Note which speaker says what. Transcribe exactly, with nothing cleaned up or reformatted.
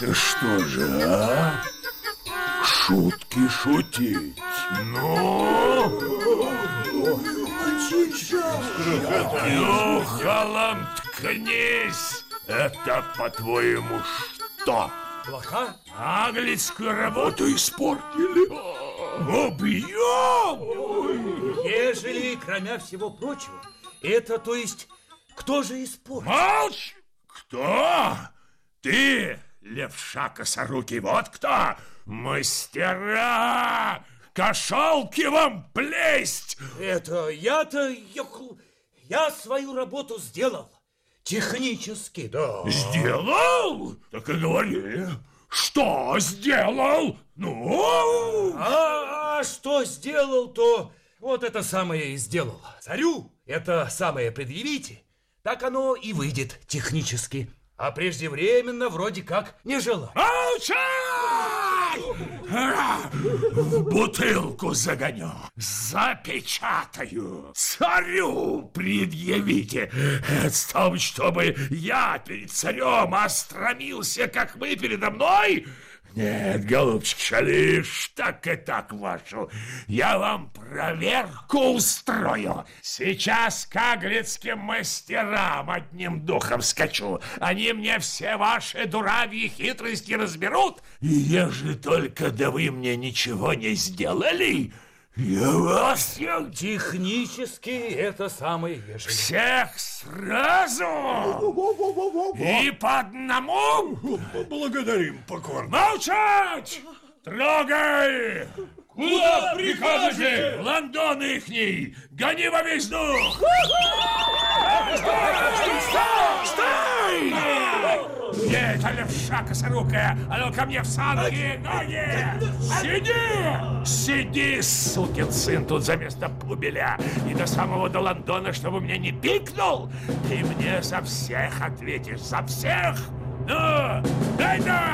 Speaker 1: Это что же, а? Шутки шутить? Ну? Ну, халам, ткнись! Это, по-твоему, что?
Speaker 2: Блоха?
Speaker 1: Английскую работу испортили. Убьем!
Speaker 2: Ежели, кроме всего прочего, это, то есть, кто же испортил?
Speaker 1: Молчь! Кто? Ты, левша косорукий, вот кто? Мастера! Кошелки вам плесть!
Speaker 2: Это я-то, я, я свою работу сделал. Технически, да.
Speaker 1: Сделал? Так и говори. Что сделал? Ну?
Speaker 2: А, а что сделал, то вот это самое и сделал. Царю это самое предъявите, так оно и выйдет технически. А преждевременно вроде как не желаю.
Speaker 1: Молчать! В бутылку загоню, запечатаю, царю предъявите. Стало быть, чтобы я перед царем остромился, как вы передо мной? Нет, голубчик, шалишь, так и так вашу. Я вам проверку устрою. Сейчас к аглицким мастерам одним духом скачу. Они мне все ваши дурацкие хитрости разберут. И ежели только да вы мне ничего не сделали, я вас...
Speaker 2: Технически это самое ежели.
Speaker 1: Всех сразу и по одному.
Speaker 3: Благодарим покорно.
Speaker 1: Молчать! Трогай!
Speaker 3: Куда прикажете?
Speaker 1: Лондон ихний! Гони во весь дух! Стой! Где эта левша косорукая? А ну ко мне в санки! Ноги! Сиди! Сиди, сукин сын, тут за место пубеля. И до самого до Лондона, чтобы мне не пикнул. Ты мне за всех ответишь, за всех! Ну, дай-дай!